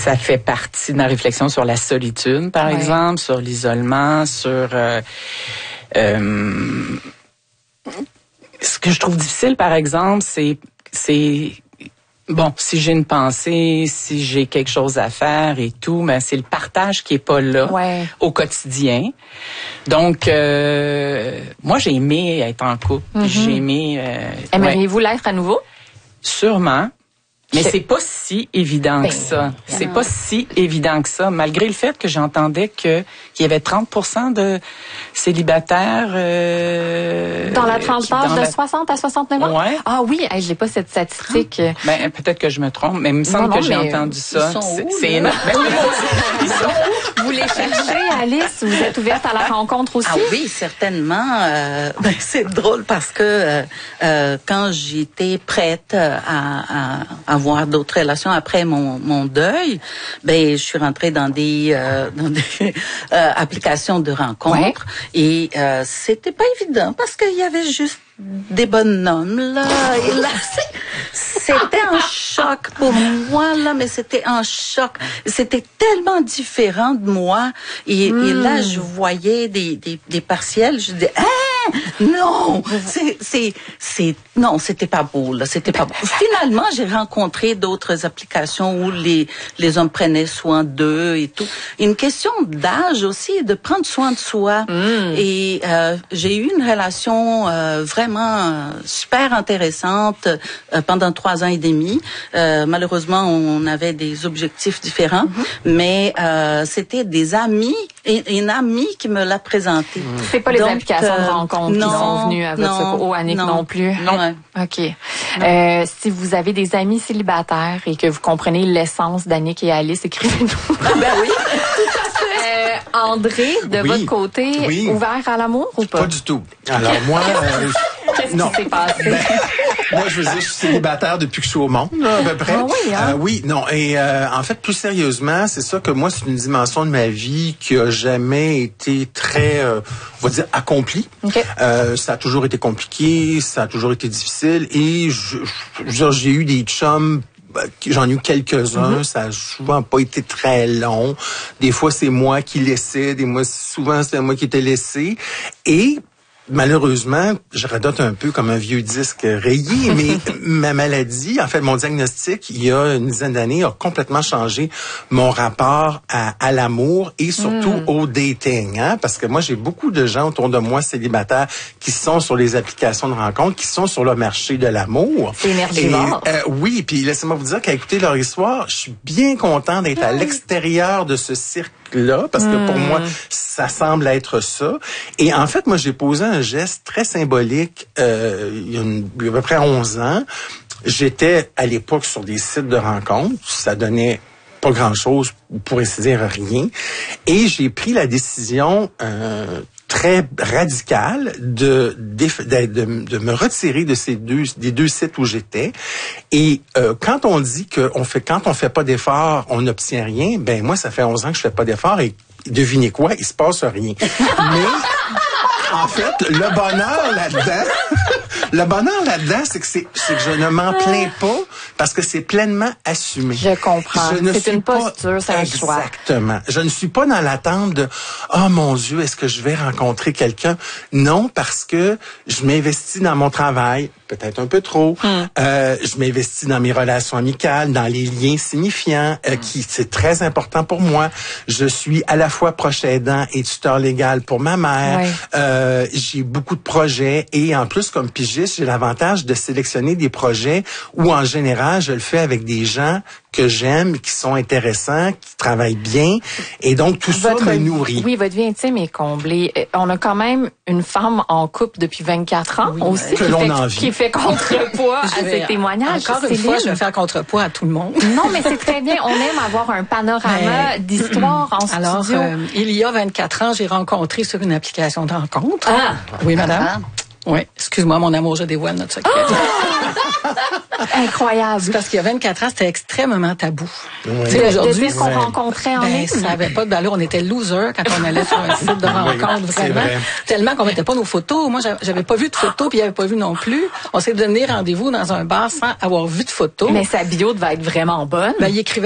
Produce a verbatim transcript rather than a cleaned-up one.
ça fait partie de ma réflexion sur la solitude, par ouais. exemple, sur l'isolement, sur... Euh, euh, ce que je trouve difficile, par exemple, c'est... c'est bon, si j'ai une pensée, si j'ai quelque chose à faire et tout, mais c'est le partage qui est pas là ouais. au quotidien. Donc, euh, moi, j'ai aimé être en couple. Mm-hmm. J'ai aimé... Euh, Aimeriez-vous ouais. l'être à nouveau? Sûrement. Mais c'est pas si évident ben, que ça. C'est non. pas si évident que ça, malgré le fait que j'entendais que qu'il y avait trente pour cent de célibataires euh, dans la tranche d'âge de la... soixante à soixante-neuf ans. Ouais. Ah oui, hey, j'ai pas cette statistique. Ben peut-être que je me trompe, mais il me semble non, non, que j'ai entendu ça. C'est, où, c'est énorme. Ben, ils sont... Vous les cherchez, Alice? Vous êtes ouverte à la rencontre aussi? Ah oui, certainement. Euh, ben, c'est drôle parce que euh, euh, quand j'étais prête à, à, à avoir d'autres relations après mon, mon deuil, ben je suis rentrée dans des euh, dans des euh, applications de rencontres ouais. et euh, c'était pas évident parce qu'il y avait juste des bonhommes là et là c'était un choc pour moi là, mais c'était un choc. C'était tellement différent de moi et, mmh. et là je voyais des des, des partiels, je disais ah non, c'est c'est c'est non, c'était pas beau là, c'était pas beau. Finalement, j'ai rencontré d'autres applications où les les hommes prenaient soin d'eux et tout. Une question d'âge aussi, de prendre soin de soi. Mm. Et euh, j'ai eu une relation euh, vraiment super intéressante euh, pendant trois ans et demi. Euh, malheureusement, on avait des objectifs différents, mm-hmm. mais euh, c'était des amis, et, une amie qui me l'a présenté. Mm. C'est pas les Donc, applications de rencontre non, qui sont venues à votre secours. Oh, Annick non, non plus. Non. Ouais. OK. Euh, si vous avez des amis célibataires et que vous comprenez l'essence d'Annick et Alice, écrivez-nous. Ben oui. euh, André, de oui. votre côté, oui. ouvert à l'amour ou pas? Pas du tout. Alors moi... Euh, Qu'est-ce non. qui s'est passé? Ben, moi, je veux dire, je suis célibataire depuis que je suis au monde, là, à peu près. Ah oui, hein? euh, oui, non. Et euh, en fait, plus sérieusement, c'est ça que moi, c'est une dimension de ma vie qui a jamais été très, euh, on va dire, accomplie. Okay. Euh, ça a toujours été compliqué, ça a toujours été difficile. Et je, je, j'ai eu des chums. J'en ai eu quelques-uns, mm-hmm. ça a souvent pas été très long. Des fois, c'est moi qui laissais, des mois, souvent, c'est moi qui étais laissé. Et malheureusement, je radote un peu comme un vieux disque rayé, mais ma maladie, en fait, mon diagnostic, il y a une dizaine d'années, a complètement changé mon rapport à, à l'amour et surtout mm. au dating. Hein? Parce que moi, j'ai beaucoup de gens autour de moi célibataires qui sont sur les applications de rencontres, qui sont sur le marché de l'amour. C'est énergivore. Et, euh, oui, puis laissez-moi vous dire qu'à écouter leur histoire, je suis bien content d'être mm. à l'extérieur de ce cirque là, parce que pour moi, ça semble être ça. Et en fait, moi, j'ai posé un geste très symbolique euh, il, y a une, il y a à peu près onze ans. J'étais à l'époque sur des sites de rencontres. Ça donnait pas grand-chose, pour ainsi dire rien. Et j'ai pris la décision euh, très radicale de, de, de, de me retirer de ces deux, des deux sites où j'étais. Et euh, quand on dit qu'on fait, quand on fait pas d'efforts, on n'obtient rien, ben moi, ça fait onze ans que je fais pas d'efforts et devinez quoi, il se passe rien. Mais en fait, le bonheur là-dedans, le bonheur là-dedans, c'est que c'est, c'est que je ne m'en plains pas parce que c'est pleinement assumé. Je comprends. Je ne c'est suis une pas, posture, c'est un choix. Exactement. Je ne suis pas dans l'attente de « Oh mon Dieu, est-ce que je vais rencontrer quelqu'un? » Non, parce que je m'investis dans mon travail, peut-être un peu trop. Hmm. Euh, je m'investis dans mes relations amicales, dans les liens signifiants, euh, hmm. qui c'est très important pour moi. Je suis à la fois proche aidant et tuteur légal pour ma mère. Ouais. Euh, j'ai beaucoup de projets et en plus, comme pigiste, j'ai l'avantage de sélectionner des projets où, en général, je le fais avec des gens que j'aime, qui sont intéressants, qui travaillent bien. Et donc, tout votre, ça me nourrit. Oui, votre vie intime est comblée. On a quand même une femme en couple depuis vingt-quatre ans oui, aussi, que qui, l'on fait, a envie. qui fait contrepoids à ces témoignages. Encore une fois, je vais faire contrepoids à tout le monde. Non, mais c'est très bien. On aime avoir un panorama mais, d'histoire en alors, studio. Euh, il y a vingt-quatre ans, j'ai rencontré sur une application de rencontre. Ah! Oui, madame. Ah. Oui, excuse-moi, mon amour, je dévoile notre secret. Oh! Incroyable. C'est parce qu'il y a vingt-quatre ans, c'était extrêmement tabou. Oui. Tu sais, aujourd'hui, de ce qu'on ouais. rencontrait en ligne. Ben, ça n'avait pas de valeur. On était losers quand on allait sur un site de rencontre, oui, vraiment. Tellement qu'on mettait pas nos photos. Moi, j'avais pas vu de photos, puis il avait pas vu non plus. On s'est donné rendez-vous dans un bar sans avoir vu de photos. Mais sa bio devait être vraiment bonne. Ben, il écrivait